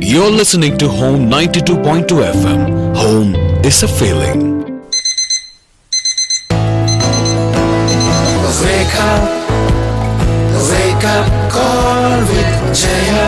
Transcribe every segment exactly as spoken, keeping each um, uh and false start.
You're listening to Home ninety-two point two F M. Home is a feeling. Wake up, wake up, call with Jaya.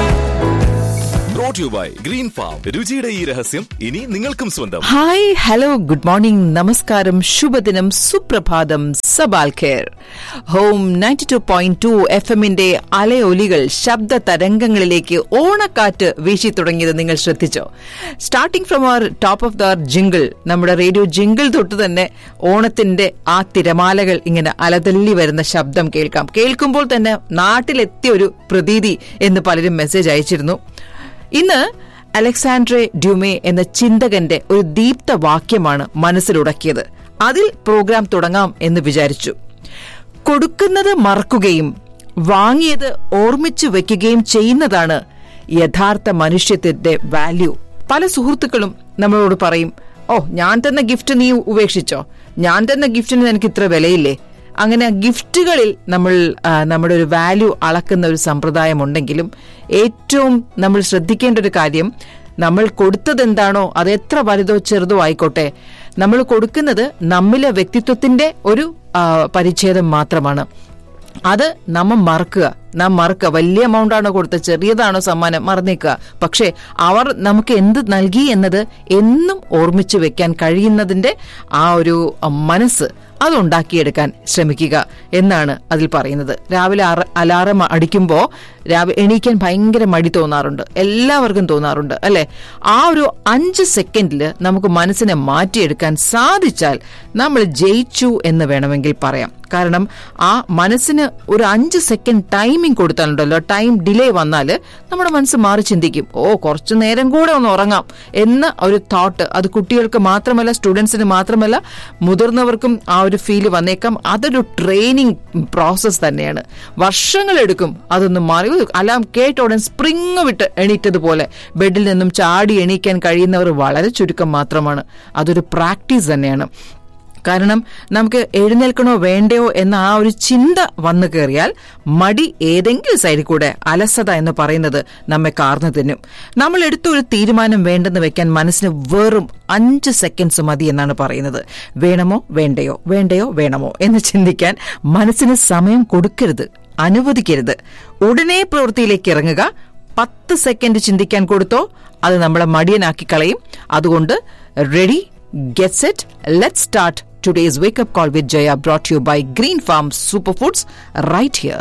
Brought to you by Green Farm. രുചിയുടെ ഈ രഹസ്യം ഇനി നിങ്ങൾക്കും സ്വന്തം. Hi, hello, good morning, നമസ്കാരം, ശുഭദിനം, സുപ്രഭാതം, സബാൽ Kher. Home ninety two point two F എമ്മിന്റെ അലയൊലികൾ ശബ്ദ തരംഗങ്ങളിലേക്ക് ഓണക്കാറ്റ് വീശി തുടങ്ങിയത് നിങ്ങൾ ശ്രദ്ധിച്ചോ? Starting from our top of the jingle, നമ്മുടെ റേഡിയോ ജിംഗിൾ തൊട്ട് തന്നെ ഓണത്തിന്റെ ആ തിരമാലകൾ ഇങ്ങനെ അലതല്ലി വരുന്ന ശബ്ദം കേൾക്കാം. കേൾക്കുമ്പോൾ തന്നെ നാട്ടിലെത്തിയ ഒരു പ്രതീതി എന്ന് പലരും മെസ്സേജ് അയച്ചിരുന്നു. ഇന്ന് അലക്സാൻഡ്രെ ഡ്യൂമെ എന്ന ചിന്തകന്റെ ഒരു ദീപ്ത വാക്യമാണ് മനസ്സിലുടക്കിയത്. അതിൽ പ്രോഗ്രാം തുടങ്ങാം എന്ന് വിചാരിച്ചു. കൊടുക്കുന്നത് മറക്കുകയും വാങ്ങിയത് ഓർമ്മിച്ചു വെക്കുകയും ചെയ്യുന്നതാണ് യഥാർത്ഥ മനുഷ്യത്തിന്റെ വാല്യൂ. പല സുഹൃത്തുക്കളും നമ്മളോട് പറയും, ഓ ഞാൻ തന്ന ഗിഫ്റ്റ് നീ ഉപേക്ഷിച്ചോ, ഞാൻ തന്ന ഗിഫ്റ്റിന് എനിക്ക് ഇത്ര വിലയില്ലേ. അങ്ങനെ ഗിഫ്റ്റുകളിൽ നമ്മൾ നമ്മുടെ ഒരു വാല്യൂ അളക്കുന്ന ഒരു സമ്പ്രദായം ഉണ്ടെങ്കിലും ഏറ്റവും നമ്മൾ ശ്രദ്ധിക്കേണ്ട ഒരു കാര്യം, നമ്മൾ കൊടുത്തത് എന്താണോ അത് എത്ര വലുതോ ചെറുതോ ആയിക്കോട്ടെ, നമ്മൾ കൊടുക്കുന്നത് നമ്മിലെ വ്യക്തിത്വത്തിന്റെ ഒരു പരിച്ഛേദം മാത്രമാണ്. അത് നമ്മ മറക്കുക നാം മറക്കുക വലിയ എമൗണ്ട് ആണോ കൊടുത്തത്, ചെറിയതാണോ സമ്മാനം, മറന്നേക്കുക. പക്ഷെ അവർ നമുക്ക് എന്ത് നൽകി എന്നത് എന്നും ഓർമ്മിച്ചു വെക്കാൻ കഴിയുന്നതിന്റെ ആ ഒരു മനസ്സ് അതുണ്ടാക്കിയെടുക്കാൻ ശ്രമിക്കുക എന്നാണ് അതിൽ പറയുന്നത്. രാവിലെ അലാറം അടിക്കുമ്പോൾ രാവിലെ എണീക്കാൻ ഭയങ്കര മടി തോന്നാറുണ്ട്, എല്ലാവർക്കും തോന്നാറുണ്ട് അല്ലെ? ആ ഒരു അഞ്ച് സെക്കൻഡിൽ നമുക്ക് മനസ്സിനെ മാറ്റിയെടുക്കാൻ സാധിച്ചാൽ നമ്മൾ ജയിച്ചു എന്ന് വേണമെങ്കിൽ പറയാം. കാരണം ആ മനസ്സിന് ഒരു അഞ്ച് സെക്കൻഡ് ടൈമിംഗ് കൊടുത്താലുണ്ടല്ലോ, ടൈം ഡിലേ വന്നാൽ നമ്മുടെ മനസ്സ് മാറി ചിന്തിക്കും, ഓ കുറച്ചു നേരം കൂടെ ഒന്ന് ഉറങ്ങാം എന്ന ഒരു തോട്ട്. അത് കുട്ടികൾക്ക് മാത്രമല്ല, സ്റ്റുഡൻസിന് മാത്രമല്ല, മുതിർന്നവർക്കും ആ ഒരു ഫീല് വന്നേക്കാം. അതൊരു ട്രെയിനിങ് പ്രോസസ് തന്നെയാണ്. വർഷങ്ങളെടുക്കും അതൊന്ന് മാറി. അലാം കേട്ട ഉടൻ സ്പ്രിങ് വിട്ട് എണീറ്റതുപോലെ ബെഡിൽ നിന്നും ചാടി എണീക്കാൻ കഴിയുന്നവർ വളരെ ചുരുക്കം മാത്രമാണ്. അതൊരു പ്രാക്ടീസ് തന്നെയാണ്. കാരണം നമുക്ക് എഴുന്നേൽക്കണോ വേണ്ടയോ എന്ന ആ ഒരു ചിന്ത വന്നു കയറിയാൽ മടി ഏതെങ്കിലും സൈഡിൽ കൂടെ, അലസത എന്ന് പറയുന്നത് നമ്മെ കാർന്നു തിന്നും. നമ്മൾ എടുത്ത ഒരു തീരുമാനം വേണ്ടെന്ന് വെക്കാൻ മനസ്സിന് വെറും അഞ്ച് സെക്കൻഡ്സ് മതി എന്നാണ് പറയുന്നത്. വേണമോ വേണ്ടയോ, വേണ്ടയോ വേണമോ എന്ന് ചിന്തിക്കാൻ മനസ്സിന് സമയം കൊടുക്കരുത്, അനുവദിക്കരുത്. ഉടനെ പ്രവൃത്തിയിലേക്ക് ഇറങ്ങുക. പത്ത് സെക്കൻഡ് ചിന്തിക്കാൻ കൊടുത്തോ അത് നമ്മളെ മടിയനാക്കി കളയും. അതുകൊണ്ട് ready, get set, let's start today's wake up call with Jaya, brought to you by Green Farm Superfoods, right here.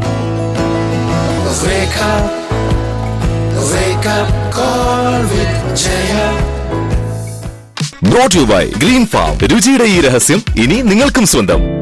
Wake up, wake up, call with Jaya. Brought to you by Green Farm. രുചിയുടെ ഈ രഹസ്യം ഇനി നിങ്ങൾക്കും സ്വന്തം.